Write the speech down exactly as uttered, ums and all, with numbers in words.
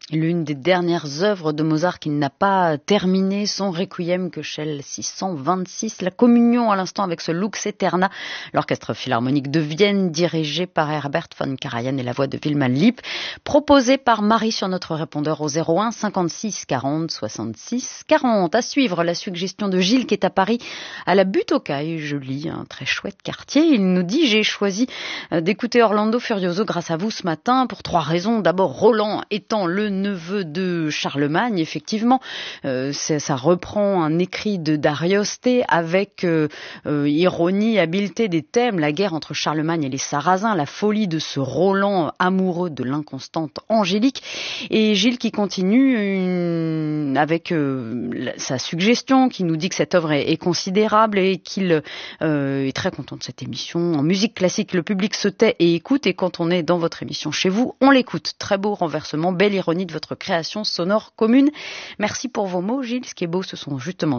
L'une des dernières œuvres de Mozart qu'il n'a pas terminé, son Requiem Köchel six cent vingt-six, la communion à l'instant avec ce Lux Aeterna, l'orchestre philharmonique de Vienne dirigé par Herbert von Karajan et la voix de Wilma Lipp, proposé par Marie sur notre répondeur au zéro un cinquante-six quarante soixante-six quarante. À suivre la suggestion de Gilles qui est à Paris à la Butte aux Cailles, je lis un très chouette quartier. Il nous dit: j'ai choisi d'écouter Orlando Furioso grâce à vous ce matin pour trois raisons. D'abord, Roland étant le neveu de Charlemagne, effectivement, euh, ça reprend un écrit de d'Arioste avec euh, euh, ironie, habileté des thèmes, la guerre entre Charlemagne et les Sarrasins, la folie de ce Roland amoureux de l'inconstante Angélique. Et Gilles qui continue une, avec euh, sa suggestion, qui nous dit que cette œuvre est, est considérable et qu'il euh, est très content de cette émission. En musique classique, le public se tait et écoute, et quand on est dans votre émission chez vous, on l'écoute. Très beau renversement, belle ironie de votre création sonore commune. Merci pour vos mots, Gilles. Ce qui est beau, ce sont justement